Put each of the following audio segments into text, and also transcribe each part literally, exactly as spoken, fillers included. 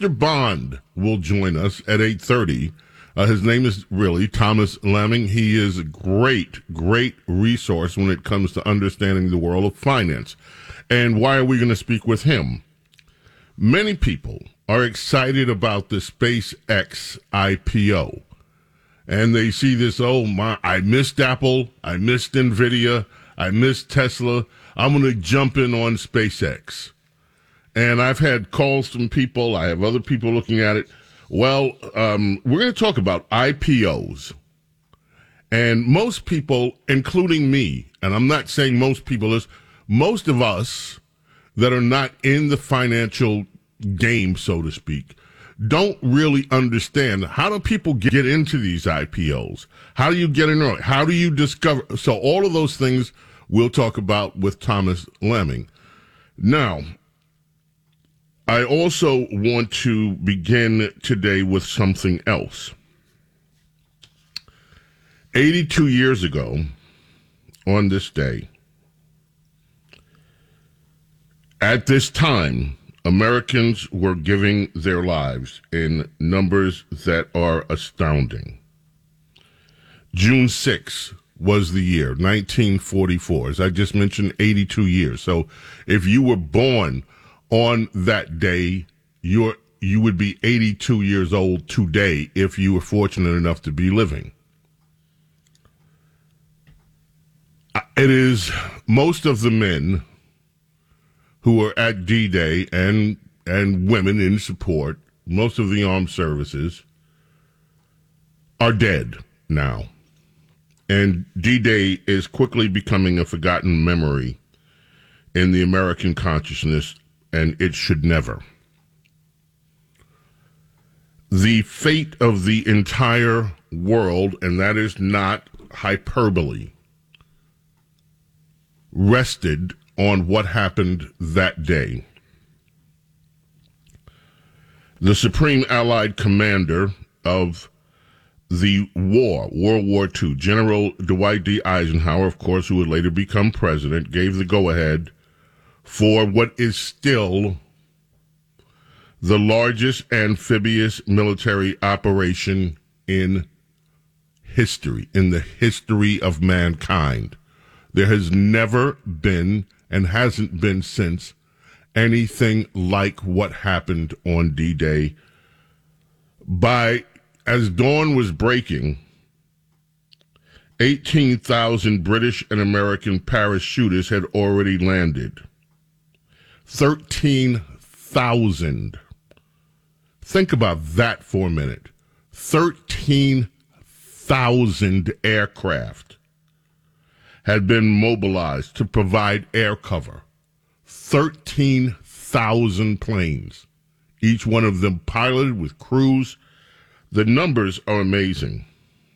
Mister Bond will join us at eight thirty. Uh, his name is really Thomas Lemming. He is a great, great resource when it comes to understanding the world of finance. And why are we going to speak with him? Many people are excited about the SpaceX I P O. And they see this, oh, my, I missed Apple, I missed NVIDIA, I missed Tesla. I'm going to jump in on SpaceX. And I've had calls from people, I have other people looking at it. Well, um, we're going to talk about I P Os. And most people, including me, and I'm not saying most people is, most of us that are not in the financial game, so to speak, don't really understand how do people get into these I P Os? How do you get in early? How do you discover? So all of those things we'll talk about with Thomas Lemming. Now, I also want to begin today with something else. eighty-two years ago, on this day, at this time, Americans were giving their lives in numbers that are astounding. June sixth was the year, nineteen forty-four. As I just mentioned, eighty-two years. So if you were born on that day, you're, you would be eighty-two years old today if you were fortunate enough to be living. It is most of the men who were at D-Day and and women in support, most of the armed services, are dead now. And D-Day is quickly becoming a forgotten memory in the American consciousness, and it should never. The fate of the entire world, and that is not hyperbole, rested on what happened that day. The Supreme Allied Commander of the war, World War Two, General Dwight D. Eisenhower, of course, who would later become president, gave the go-ahead for what is still the largest amphibious military operation in history, in the history of mankind. There has never been and hasn't been since anything like what happened on D-Day. By, as dawn was breaking, eighteen thousand British and American parachutists had already landed. thirteen thousand. Think about that for a minute. thirteen thousand aircraft had been mobilized to provide air cover. thirteen thousand planes, each one of them piloted with crews. The numbers are amazing.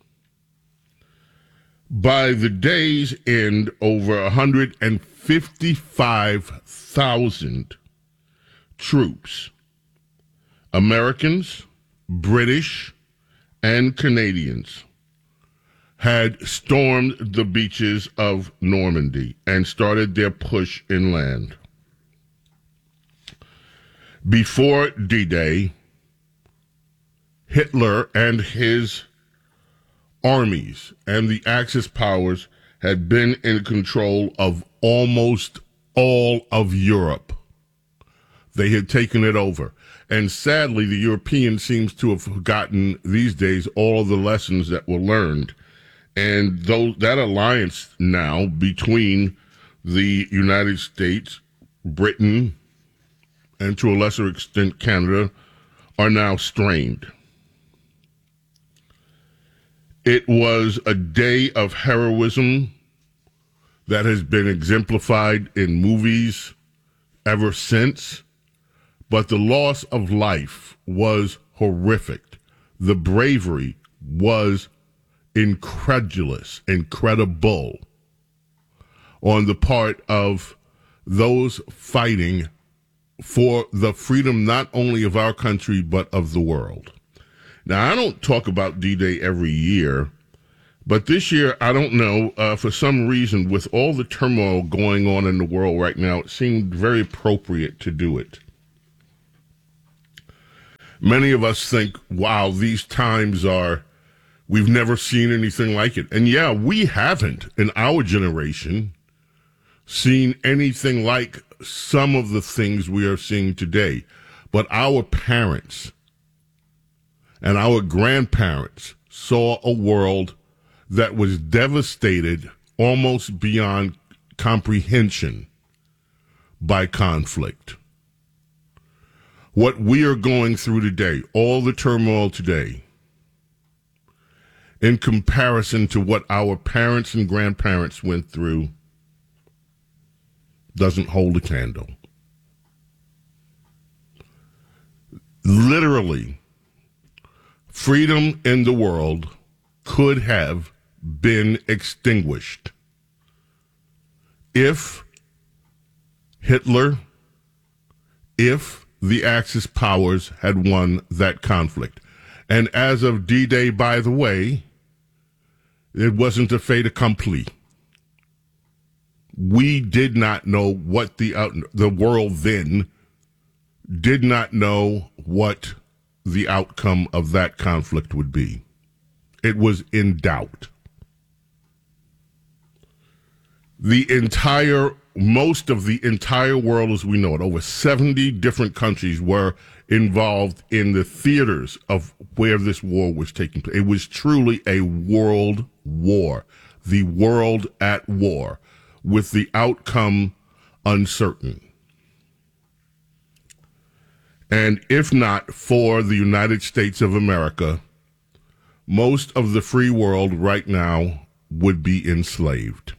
By the day's end, over one hundred fifty-five thousand troops, Americans, British, and Canadians, had stormed the beaches of Normandy and started their push inland. Before D-Day, Hitler and his armies and the Axis powers had been in control of almost all of Europe. They had taken it over. And sadly, the Europeans seems to have forgotten these days all of the lessons that were learned. And those, that alliance now between the United States, Britain, and to a lesser extent Canada, are now strained. It was a day of heroism that has been exemplified in movies ever since, but the loss of life was horrific. The bravery was incredulous, incredible on the part of those fighting for the freedom not only of our country, but of the world. Now, I don't talk about D-Day every year, but this year, I don't know, uh, for some reason, with all the turmoil going on in the world right now, it seemed very appropriate to do it. Many of us think, wow, these times are, we've never seen anything like it. And yeah, we haven't in our generation seen anything like some of the things we are seeing today. But our parents and our grandparents saw a world that was devastated almost beyond comprehension by conflict. What we are going through today, all the turmoil today, in comparison to what our parents and grandparents went through, doesn't hold a candle. Literally, freedom in the world could have been extinguished if Hitler, if the Axis powers had won that conflict. And as of D-Day, by the way, it wasn't a fait accompli. We did not know what the out, the world then did not know what the outcome of that conflict would be. It was in doubt. The entire, most of the entire world as we know it, over seventy different countries were involved in the theaters of where this war was taking place. It was truly a world war, the world at war, with the outcome uncertain. And if not for the United States of America, most of the free world right now would be enslaved.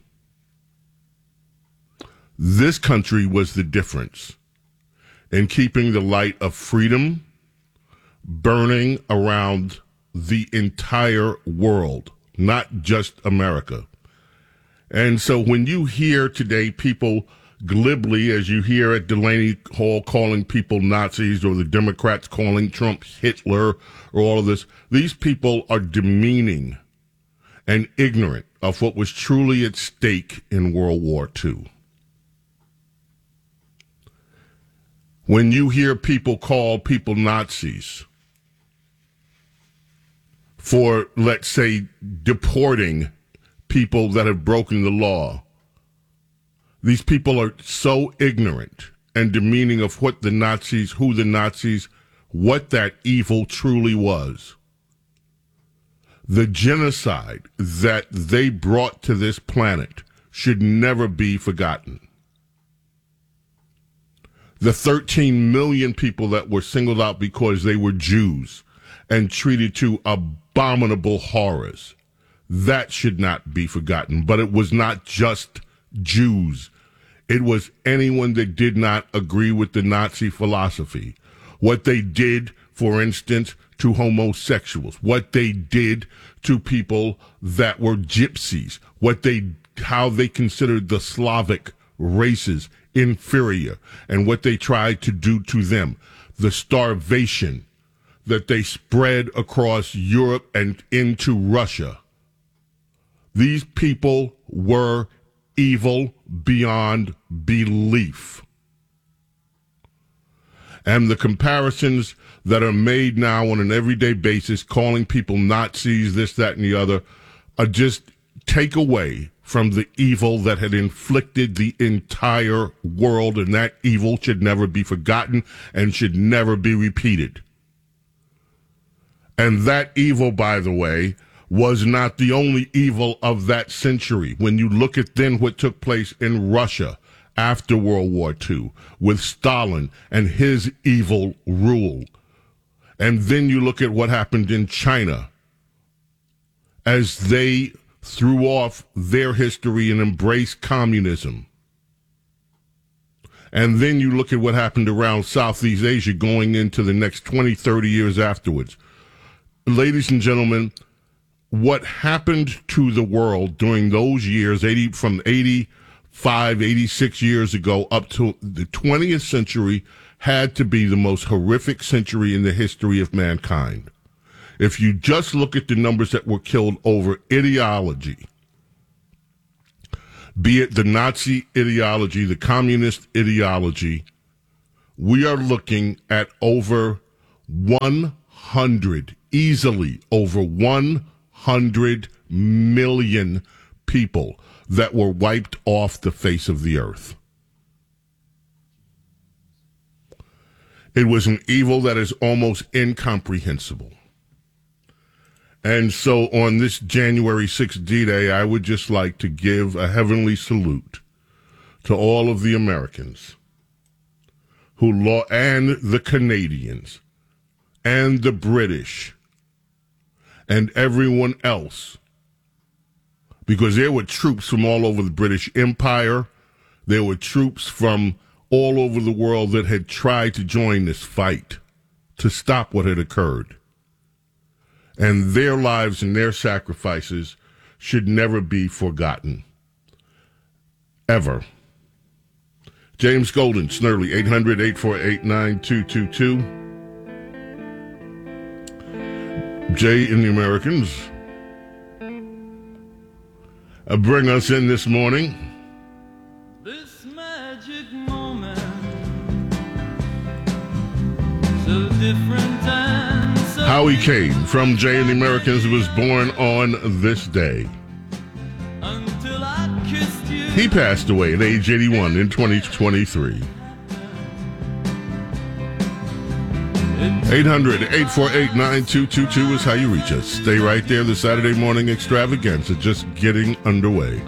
This country was the difference in keeping the light of freedom burning around the entire world, not just America. And so when you hear today people glibly, as you hear at Delaney Hall, calling people Nazis, or the Democrats calling Trump Hitler, or all of this, these people are demeaning and ignorant of what was truly at stake in World War Two. When you hear people call people Nazis for, let's say, deporting people that have broken the law, these people are so ignorant and demeaning of what the Nazis, who the Nazis, what that evil truly was. The genocide that they brought to this planet should never be forgotten. The thirteen million people that were singled out because they were Jews and treated to abominable horrors, that should not be forgotten. But it was not just Jews. It was anyone that did not agree with the Nazi philosophy. What they did, for instance, to homosexuals, what they did to people that were gypsies, what they, how they considered the Slavic races inferior, and what they tried to do to them, the starvation that they spread across Europe and into Russia. These people were evil beyond belief. And the comparisons that are made now on an everyday basis, calling people Nazis, this, that, and the other, are just take away from the evil that had inflicted the entire world, and that evil should never be forgotten and should never be repeated. And that evil, by the way, was not the only evil of that century. When you look at then what took place in Russia after World War Two with Stalin and his evil rule, and then you look at what happened in China as they threw off their history and embraced communism. And then you look at what happened around Southeast Asia going into the next twenty, thirty years afterwards. Ladies and gentlemen, what happened to the world during those years, eighty from eighty-five, eighty-six years ago up to the twentieth century, had to be the most horrific century in the history of mankind. If you just look at the numbers that were killed over ideology, be it the Nazi ideology, the communist ideology, we are looking at over one hundred, easily over one hundred million people that were wiped off the face of the earth. It was an evil that is almost incomprehensible. And so on this January sixth D-Day, I would just like to give a heavenly salute to all of the Americans who law and the Canadians and the British and everyone else, because there were troops from all over the British Empire. There were troops from all over the world that had tried to join this fight to stop what had occurred. And their lives and their sacrifices should never be forgotten. Ever. James Golden, Snurley, eight hundred, eight four eight, nine two two two. Jay and the Americans uh, bring us in this morning. This magic moment, so different and so Howie Kane from Jay and the Americans was born on this day. until I kissed you. He passed away at age eighty-one in twenty twenty-three. eight hundred, eight four eight, nine two two two is how you reach us. Stay right there. The Saturday morning extravaganza just getting underway.